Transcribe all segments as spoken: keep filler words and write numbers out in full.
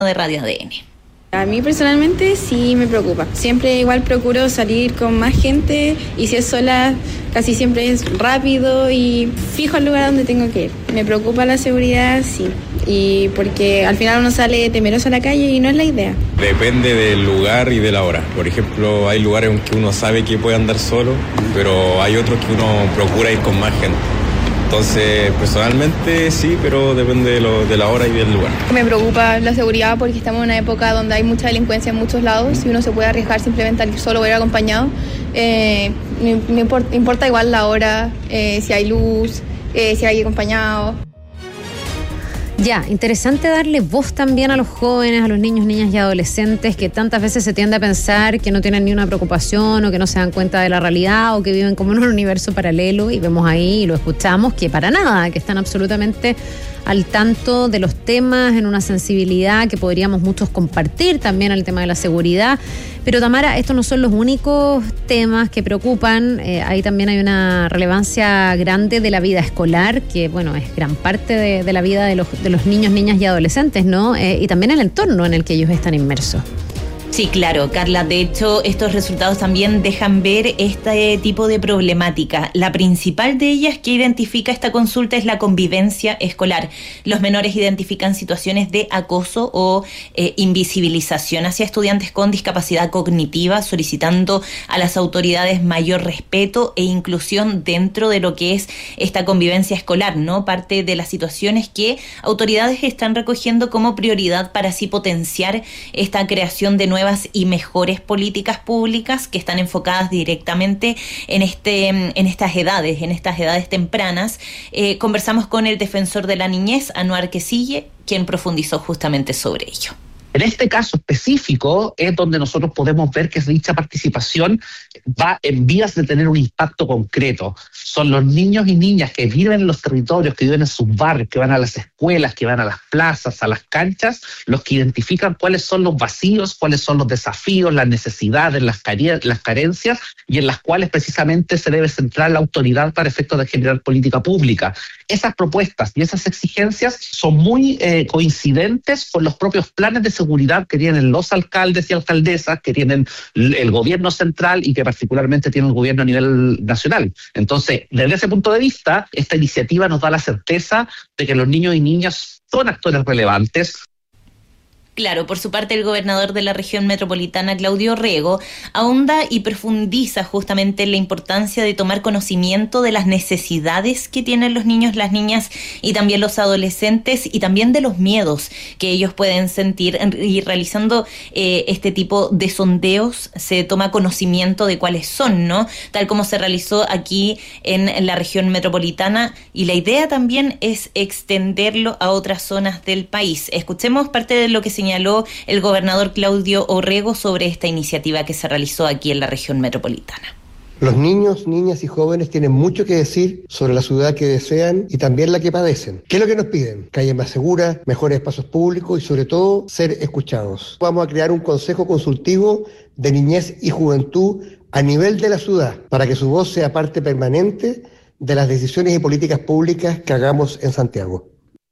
de Radio A D N. A mí personalmente sí me preocupa. Siempre igual procuro salir con más gente y si es sola casi siempre es rápido y fijo al lugar donde tengo que ir. Me preocupa la seguridad, sí, y porque al final uno sale temeroso a la calle y no es la idea. Depende del lugar y de la hora. Por ejemplo, hay lugares en que uno sabe que puede andar solo, pero hay otros que uno procura ir con más gente. Entonces, personalmente sí, pero depende de, lo, de la hora y del lugar. Me preocupa la seguridad porque estamos en una época donde hay mucha delincuencia en muchos lados y uno se puede arriesgar simplemente a ir solo o ir acompañado. Eh, me, me importa, importa igual la hora, eh, si hay luz, eh, si hay acompañado. Ya, interesante darle voz también a los jóvenes, a los niños, niñas y adolescentes que tantas veces se tiende a pensar que no tienen ni una preocupación o que no se dan cuenta de la realidad o que viven como en un universo paralelo, y vemos ahí y lo escuchamos que para nada, que están absolutamente al tanto de los temas, en una sensibilidad que podríamos muchos compartir también al tema de la seguridad. Pero Tamara, estos no son los únicos temas que preocupan, eh, ahí también hay una relevancia grande de la vida escolar, que bueno, es gran parte de, de la vida de los, de los niños, niñas y adolescentes, ¿no? Eh, y también el entorno en el que ellos están inmersos. Sí, claro, Carla. De hecho, estos resultados también dejan ver este tipo de problemática. La principal de ellas que identifica esta consulta es la convivencia escolar. Los menores identifican situaciones de acoso o eh, invisibilización hacia estudiantes con discapacidad cognitiva, solicitando a las autoridades mayor respeto e inclusión dentro de lo que es esta convivencia escolar, ¿no? Parte de las situaciones que autoridades están recogiendo como prioridad para así potenciar esta creación de nuevas y mejores políticas públicas que están enfocadas directamente en este en estas edades, en estas edades tempranas. Eh, conversamos con el defensor de la niñez, Anuar Quesille, quien profundizó justamente sobre ello. En este caso específico es donde nosotros podemos ver que dicha participación va en vías de tener un impacto concreto. Son los niños y niñas que viven en los territorios, que viven en sus barrios, que van a las escuelas, que van a las plazas, a las canchas, los que identifican cuáles son los vacíos, cuáles son los desafíos, las necesidades, las, care- las carencias, y en las cuales precisamente se debe centrar la autoridad para efectos de generar política pública. Esas propuestas y esas exigencias son muy eh, coincidentes con los propios planes de seguridad que tienen los alcaldes y alcaldesas, que tienen el gobierno central y que particularmente tiene el gobierno a nivel nacional. Entonces, desde ese punto de vista, esta iniciativa nos da la certeza de que los niños y niñas son actores relevantes. Claro, por su parte el gobernador de la región metropolitana, Claudio Orrego, ahonda y profundiza justamente la importancia de tomar conocimiento de las necesidades que tienen los niños, las niñas y también los adolescentes, y también de los miedos que ellos pueden sentir, y realizando eh, este tipo de sondeos se toma conocimiento de cuáles son, ¿no? Tal como se realizó aquí en, en la región metropolitana, y la idea también es extenderlo a otras zonas del país. Escuchemos parte de lo que se señaló el gobernador Claudio Orrego sobre esta iniciativa que se realizó aquí en la región metropolitana. Los niños, niñas y jóvenes tienen mucho que decir sobre la ciudad que desean y también la que padecen. ¿Qué es lo que nos piden? Calles más seguras, mejores espacios públicos y sobre todo ser escuchados. Vamos a crear un consejo consultivo de niñez y juventud a nivel de la ciudad para que su voz sea parte permanente de las decisiones y políticas públicas que hagamos en Santiago.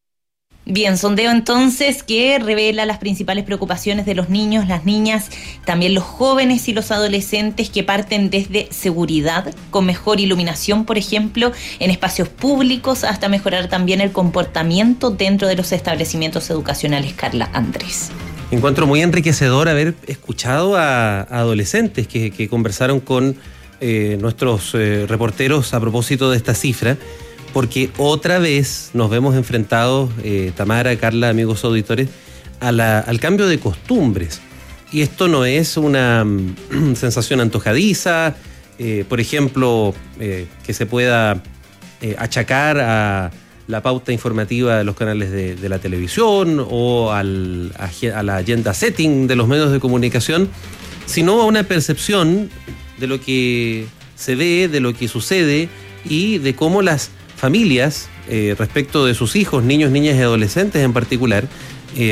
Bien, sondeo entonces que revela las principales preocupaciones de los niños, las niñas, también los jóvenes y los adolescentes, que parten desde seguridad, con mejor iluminación, por ejemplo, en espacios públicos, hasta mejorar también el comportamiento dentro de los establecimientos educacionales. Carla, Andrés. Encuentro muy enriquecedor haber escuchado a, a adolescentes que, que conversaron con eh, nuestros eh, reporteros a propósito de esta cifra, porque otra vez nos vemos enfrentados, eh, Tamara, Carla, amigos auditores, a la, al cambio de costumbres. Y esto no es una um, sensación antojadiza, eh, por ejemplo, eh, que se pueda eh, achacar a la pauta informativa de los canales de, de la televisión o al, a, a la agenda setting de los medios de comunicación, sino a una percepción de lo que se ve, de lo que sucede y de cómo las familias, eh, respecto de sus hijos, niños, niñas y adolescentes en particular, eh,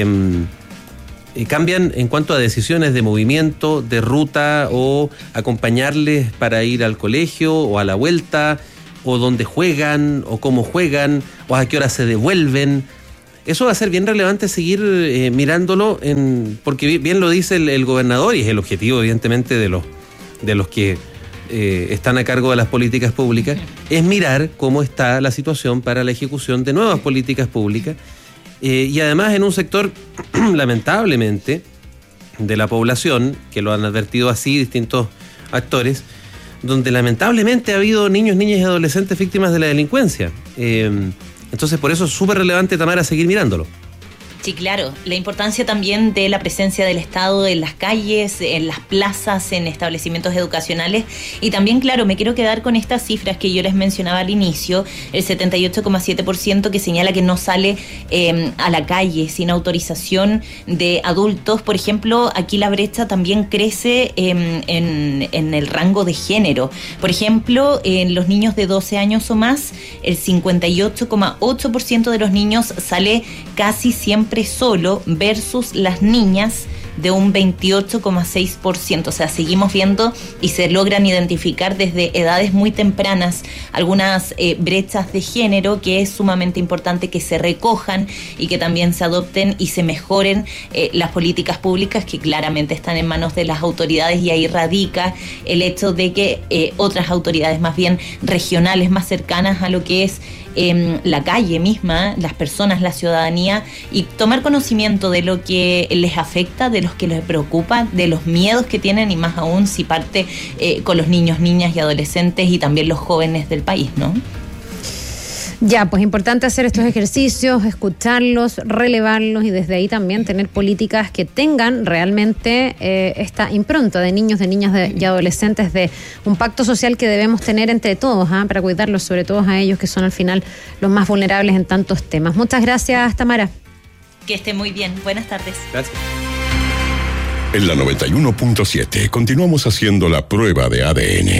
eh, cambian en cuanto a decisiones de movimiento, de ruta, o acompañarles para ir al colegio o a la vuelta, o dónde juegan, o cómo juegan, o a qué hora se devuelven. eso va a ser bien relevante seguir eh, mirándolo, en, porque bien lo dice el, el gobernador, y es el objetivo evidentemente de los, de los que eh, están a cargo de las políticas públicas, es mirar cómo está la situación para la ejecución de nuevas políticas públicas, eh, y además en un sector, lamentablemente, de la población, que lo han advertido así distintos actores, donde lamentablemente ha habido niños, niñas y adolescentes víctimas de la delincuencia. Eh, entonces, por eso es súper relevante, Tamara, seguir mirándolo. Sí, claro. La importancia también de la presencia del Estado en las calles, en las plazas, en establecimientos educacionales. Y también, claro, me quiero quedar con estas cifras que yo les mencionaba al inicio, el setenta y ocho coma siete por ciento que señala que no sale eh, a la calle sin autorización de adultos. Por ejemplo, aquí la brecha también crece eh, en, en el rango de género. Por ejemplo, en los niños de doce años o más, el cincuenta y ocho coma ocho por ciento de los niños sale casi siempre solo, versus las niñas de un veintiocho coma seis por ciento. O sea, seguimos viendo y se logran identificar desde edades muy tempranas algunas eh, brechas de género, que es sumamente importante que se recojan y que también se adopten y se mejoren eh, las políticas públicas, que claramente están en manos de las autoridades, y ahí radica el hecho de que eh, otras autoridades más bien regionales, más cercanas a lo que es eh, la calle misma, las personas, la ciudadanía, y tomar conocimiento de lo que les afecta, de los que les preocupa, de los miedos que tienen, y más aún si parte eh, con los niños, niñas y adolescentes y también los jóvenes del país, ¿no? Ya, pues importante hacer estos ejercicios, escucharlos, relevarlos y desde ahí también tener políticas que tengan realmente eh, esta impronta de niños, de niñas de, y adolescentes, de un pacto social que debemos tener entre todos, ¿eh? Para cuidarlos, sobre todo a ellos que son al final los más vulnerables en tantos temas. Muchas gracias, Tamara. Que esté muy bien. Buenas tardes. Gracias. En la noventa y uno punto siete continuamos haciendo la prueba de A D N.